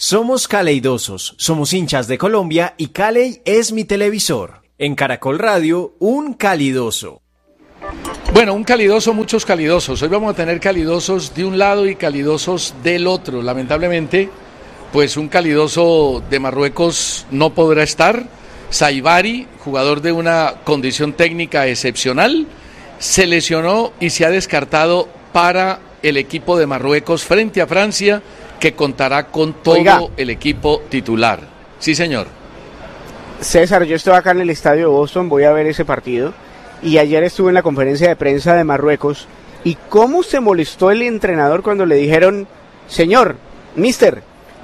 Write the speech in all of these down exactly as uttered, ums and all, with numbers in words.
Somos caleidosos, somos hinchas de Colombia y Caley es mi televisor. En Caracol Radio, un calidoso. Bueno, un calidoso, muchos calidosos. Hoy vamos a tener calidosos de un lado y calidosos del otro. Lamentablemente, pues un calidoso de Marruecos no podrá estar. Saibari, jugador de una condición técnica excepcional, se lesionó y se ha descartado para el equipo de Marruecos frente a Francia, que contará con todo Oiga. el equipo titular. Sí, señor. César, yo estoy acá en el estadio de Boston, voy a ver ese partido, y ayer estuve en la conferencia de prensa de Marruecos, y cómo se molestó el entrenador cuando le dijeron, señor, mister,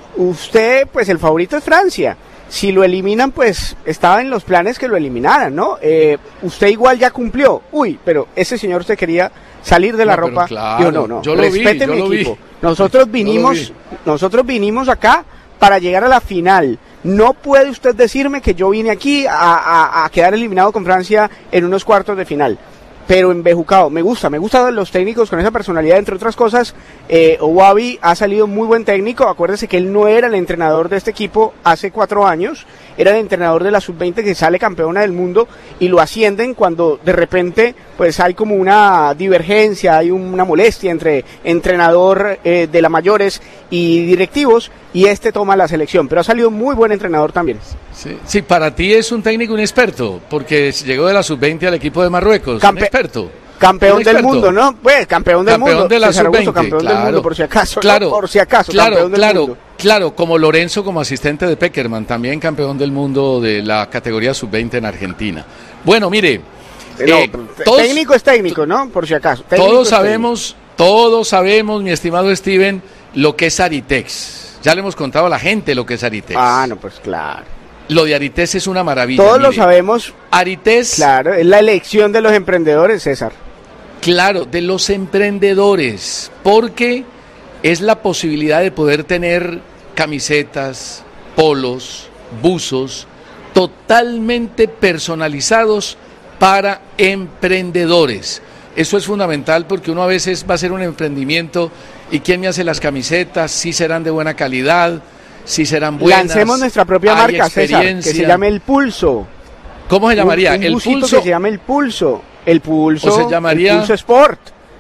usted, pues el favorito es Francia, si lo eliminan, pues estaba en los planes que lo eliminaran, ¿no? Eh, usted igual ya cumplió, uy, pero ese señor se quería salir de la no, ropa, claro, yo no, no, yo lo respete vi, mi yo equipo, vi. nosotros vinimos, nosotros vinimos acá para llegar a la final. No puede usted decirme que yo vine aquí a, a, a quedar eliminado con Francia en unos cuartos de final. Pero embejucado, me gusta, me gustan los técnicos con esa personalidad, entre otras cosas. eh, Ouabi ha salido muy buen técnico. Acuérdese que él no era el entrenador de este equipo hace cuatro años, era el entrenador de la sub veinte que sale campeona del mundo y lo ascienden cuando de repente pues hay como una divergencia, hay una molestia entre entrenador eh, de la mayores y directivos, y este toma la selección, pero ha salido muy buen entrenador también. Sí, sí, para ti es un técnico inexperto, porque llegó de la sub veinte al equipo de Marruecos, Campe- un experto. Campeón un experto. del mundo, ¿no? Pues campeón del campeón mundo. de la César sub veinte, Augusto, campeón claro, del mundo, por si acaso, claro, ¿no? Por si acaso, claro, campeón del claro, mundo. Claro, como Lorenzo como asistente de Peckerman, también campeón del mundo de la categoría sub veinte en Argentina. Bueno, mire, No, eh, todos, técnico es técnico, ¿no? Por si acaso. Todos sabemos, todos sabemos, mi estimado Steven, lo que es Aritex. Ya le hemos contado a la gente lo que es Aritex. Ah, no, pues claro. Lo de Aritex es una maravilla. Todos mire. lo sabemos. Aritex. Claro, es la elección de los emprendedores, César. Claro, de los emprendedores, porque es la posibilidad de poder tener camisetas, polos, buzos, totalmente personalizados para emprendedores. Eso es fundamental porque uno a veces va a hacer un emprendimiento y ¿quién me hace las camisetas? Si serán de buena calidad, si serán buenas. Lancemos nuestra propia marca, César, que se llame El Pulso. ¿Cómo se llamaría? Un, un El Pulso que se llame El Pulso. El Pulso. O se llamaría El Pulso Sport.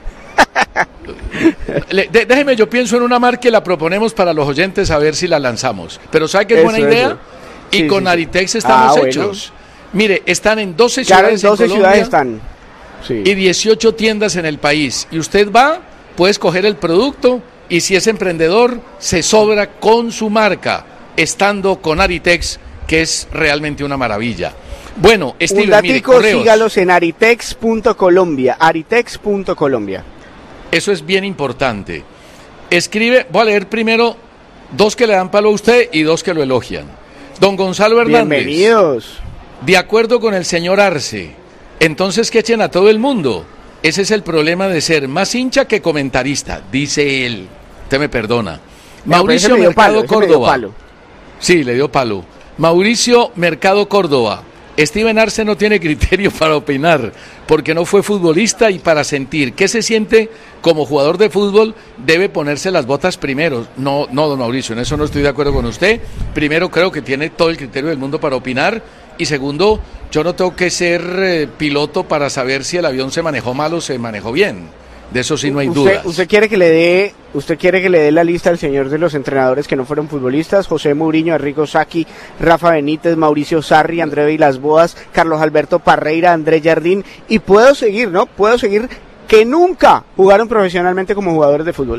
Le, de, déjeme, yo pienso en una marca y la proponemos para los oyentes a ver si la lanzamos. Pero ¿sabe qué es Eso, buena idea? eso. Y Sí, con sí, sí. Aritex estamos Ah, hechos. Bueno. Mire, están en doce Claro, en ciudades doce en Colombia ciudades están. Sí. Y dieciocho tiendas en el país. Y usted va, puede escoger el producto y si es emprendedor, se sobra con su marca, estando con Aritex, que es realmente una maravilla. Bueno, Steven, Un datico, mire, correos. sígalos en aritex punto colombia, aritex punto colombia. Eso es bien importante. Escribe, voy a leer primero dos que le dan palo a usted y dos que lo elogian. Don Gonzalo Hernández. Bienvenidos. De acuerdo con el señor Arce, entonces que echen a todo el mundo. Ese es el problema de ser más hincha que comentarista, dice él. Usted me perdona. Mauricio Mercado Córdoba. Sí, le dio palo. Mauricio Mercado Córdoba. Steven Arce no tiene criterio para opinar, porque no fue futbolista y para sentir qué se siente como jugador de fútbol debe ponerse las botas primero. No, no, don Mauricio, en eso no estoy de acuerdo con usted. Primero, creo que tiene todo el criterio del mundo para opinar. Y segundo, yo no tengo que ser eh, piloto para saber si el avión se manejó mal o se manejó bien. De eso sí no hay usted, dudas. Usted quiere que le dé, usted quiere que le dé la lista al señor de los entrenadores que no fueron futbolistas: José Mourinho, Arrigo Sacchi, Rafa Benítez, Mauricio Sarri, André Vilas Boas, Carlos Alberto Parreira, André Jardín, y puedo seguir, ¿no? Puedo seguir, que nunca jugaron profesionalmente como jugadores de fútbol.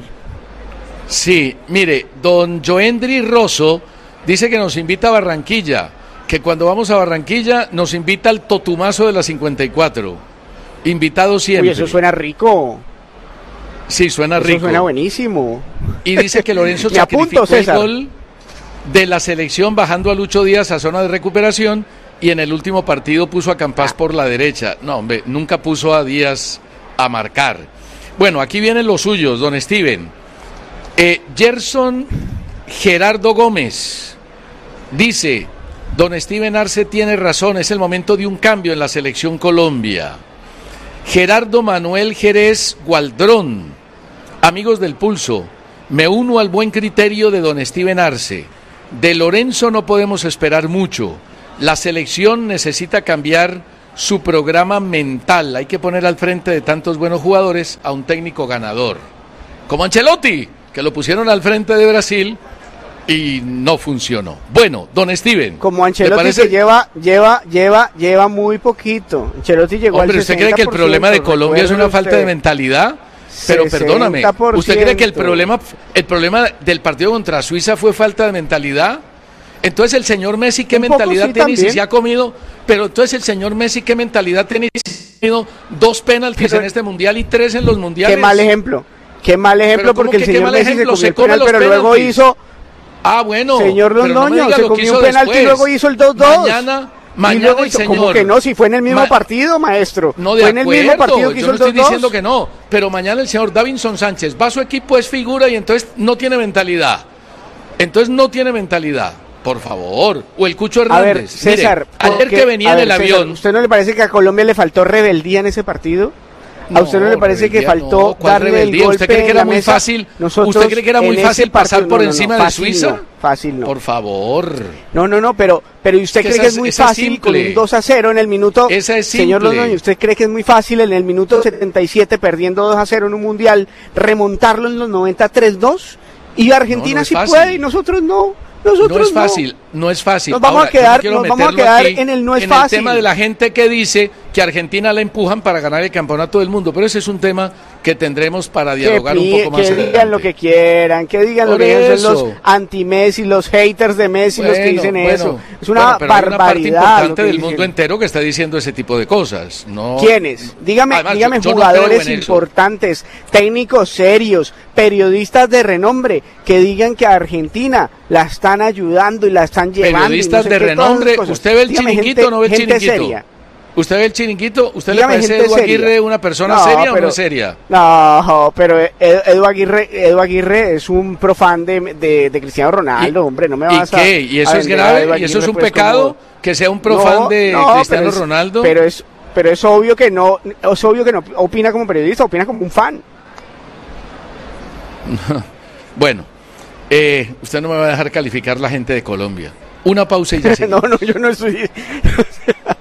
Sí, mire, don Joendry Rosso dice que nos invita a Barranquilla, que cuando vamos a Barranquilla nos invita al Totumazo de la cincuenta y cuatro. Invitado siempre. Uy, eso suena rico. Sí, suena Eso rico. suena buenísimo. Y dice que Lorenzo Me apunto, sacrificó el César. gol de la selección bajando a Lucho Díaz a zona de recuperación y en el último partido puso a Campas Ah. por la derecha. No, hombre, nunca puso a Díaz a marcar. Bueno, aquí vienen los suyos, don Steven. Eh, Gerson Gerardo Gómez dice: don Steven Arce tiene razón, es el momento de un cambio en la selección Colombia. Gerardo Manuel Jerez Gualdrón: amigos del Pulso, Me uno al buen criterio de don Steven Arce. De Lorenzo no podemos esperar mucho. La selección necesita cambiar su programa mental. Hay que poner al frente de tantos buenos jugadores a un técnico ganador. Como Ancelotti, que lo pusieron al frente de Brasil y no funcionó. Bueno, don Steven. Como Ancelotti parece... que lleva, lleva, lleva, lleva muy poquito. Ancelotti llegó Hombre, al ¿usted cree que el problema de Colombia es una falta usted. de mentalidad? Pero perdóname, ¿usted cree que el problema, el problema del partido contra Suiza fue falta de mentalidad? Entonces el señor Messi, ¿qué Un mentalidad sí tiene también. si se ha comido? Pero entonces el señor Messi, ¿qué mentalidad tiene si se ha comido dos penaltis pero, en este mundial y tres en los mundiales? Qué mal ejemplo, qué mal ejemplo porque el señor Messi ejemplo? se comió se el penal, pero penaltis. luego hizo... Ah, bueno. Señor Londoño, no se comió un penalti después. y luego hizo el dos dos. Mañana... Mañana y luego hizo, señor, como que no, si fue en el mismo Ma partido, maestro. No, de fue en acuerdo, el mismo partido que yo hizo no el estoy dos dos. diciendo que no, pero mañana el señor Davinson Sánchez va a su equipo, es figura y entonces no tiene mentalidad. Entonces no tiene mentalidad, por favor. O el Cucho Hernández. A ver, César, mire, ayer que venía en el avión. ¿Usted no le parece que a Colombia le faltó rebeldía en ese partido? ¿A usted no, no le parece que faltó no, darle rebeldía? el golpe ¿Usted cree que era en la muy mesa? fácil? Nosotros ¿Usted cree que era muy fácil pasar partido, por no, no, encima no, de Suiza? No, fácil no. Por favor. No, no, no, pero pero ¿usted que cree que es muy fácil simple. con un dos a cero en el minuto? Esa es Señor Londoño, ¿usted cree que es muy fácil en el minuto setenta y siete perdiendo dos a cero en un mundial remontarlo en los noventa tres dos? Y Argentina no, no sí fácil. puede y nosotros no. Nosotros no es fácil, no, no es fácil. Nos vamos Ahora, a quedar, no nos vamos a quedar en el no es en fácil. El tema de la gente que dice que Argentina la empujan para ganar el campeonato del mundo, pero ese es un tema que tendremos para dialogar que, un poco más que adelante. digan lo que quieran, que digan Por lo que eso. son los anti-Messi, los haters de Messi, bueno, los que dicen bueno, eso. Es una bueno, pero barbaridad. Hay una parte importante del dicen. mundo entero que está diciendo ese tipo de cosas. No, ¿Quiénes? Dígame, Además, dígame yo, yo jugadores no importantes, técnicos serios, periodistas de renombre, que digan que a Argentina la están ayudando y la están llevando. Periodistas y no sé de qué, renombre, ¿usted ve el dígame, chiringuito gente, o no ve el gente chiringuito? Seria. ¿Usted ve el chiringuito? ¿Usted Dígame, le parece Edu Aguirre seria. una persona no, seria pero, o no seria? No, pero Edu Aguirre, Edu Aguirre es un profan de, de, de Cristiano Ronaldo, ¿Y, hombre, no me vas ¿y qué? ¿Y eso a es grave? ¿Y eso es un pues, pecado? Como... ¿Que sea un profan no, de no, Cristiano pero es, Ronaldo? Pero es, pero es obvio que no, es obvio que no opina como periodista, opina como un fan. Bueno, eh, usted no me va a dejar calificar la gente de Colombia. Una pausa y ya no, no, yo no estoy...